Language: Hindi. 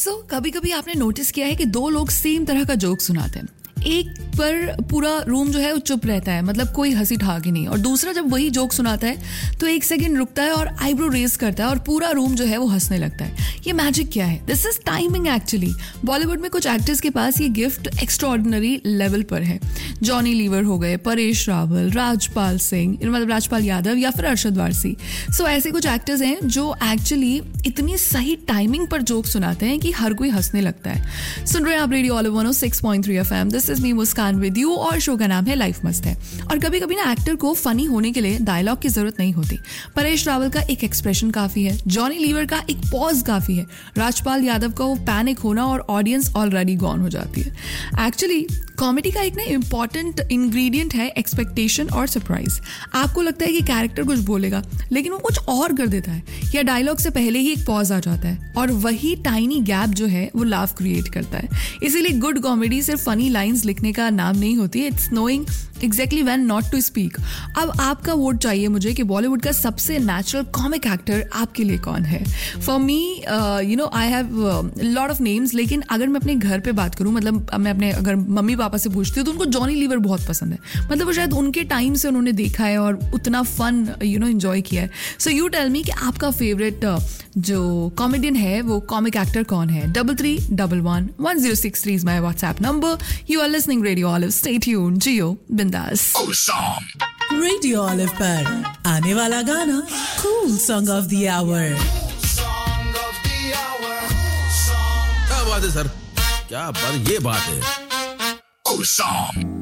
कभी कभी आपने नोटिस किया है कि दो लोग सेम तरह का जोक सुनाते हैं, एक पर पूरा रूम जो है वो चुप रहता है, मतलब कोई हंसी ठहाके नहीं, और दूसरा जब वही जोक सुनाता है तो एक सेकंड रुकता है और आईब्रो रेज करता है और पूरा रूम जो है वो हंसने लगता है। ये मैजिक क्या है? This is timing actually. Bollywood में कुछ एक्टर्स के पास ये गिफ्ट एक्स्ट्रॉर्डिनरी लेवल पर है। जॉनी लीवर हो गए, परेश रावल, राजपाल सिंह, मतलब राजपाल यादव या फिर अरशद वारसी। ऐसे कुछ एक्टर्स हैं जो एक्चुअली इतनी सही टाइमिंग पर जोक सुनाते हैं कि हर कोई हंसने लगता है। सुन रहे हैं आप radio olive 106.3 FM। This is me Muskan with you और शो का नाम है लाइफ मस्त है। और कभी कभी ना एक्टर को फनी होने के लिए डायलॉग की जरूरत नहीं होती। परेश रावल का एक एक्सप्रेशन काफी है, जॉनी लीवर का एक पॉज काफी है, राजपाल यादव का वो पैनिक होना और ऑडियंस ऑलरेडी गॉन हो जाती है। एक्चुअली कॉमेडी का एक ना इंपॉर्टेंट इंग्रेडिएंट है एक्सपेक्टेशन और सरप्राइज। आपको लगता है कि कैरेक्टर कुछ बोलेगा लेकिन वो कुछ और कर देता है, या डायलॉग से पहले ही एक पॉज आ जाता है और वही टाइनी गैप जो है वो लाफ क्रिएट करता है। इसीलिए गुड कॉमेडी सिर्फ फनी लाइंस लिखने का नाम नहीं होती, it's knowing exactly when not to speak. अब आपका वोट चाहिए मुझे कि बॉलीवुड का सबसे नेचुरल कॉमिक एक्टर आपके लिए कौन है। For me I have lot of names, लेकिन अगर मैं अपने घर पे बात करूं, मतलब मैं अपने अगर मम्मी पापा से पूछती हूँ तो उनको जॉनी लीवर बहुत पसंद है। मतलब वो शायद उनके टाइम से उन्होंने देखा है और उतना फन एंजॉय किया है। सो यू टेल मी कि आपका फेवरेट जो कॉमेडियन है वो कॉमिक एक्टर कौन है। 33111063 is my WhatsApp number. You are listening radio olive, stay tuned, जियो बिंदास। रेडियो ऑलिव पर आने वाला गाना cool song of the our. क्या बात है सर, क्या बात, ये बात है।